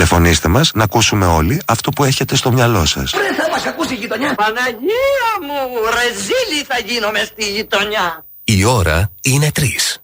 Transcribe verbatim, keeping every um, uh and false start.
Τηλεφωνήστε μας να ακούσουμε όλοι αυτό που έχετε στο μυαλό σας. Ρε, θα μας ακούσει η γειτονιά. Παναγία μου, ρεζίλη θα γίνομαι στη γειτονιά. Η ώρα είναι τρεις.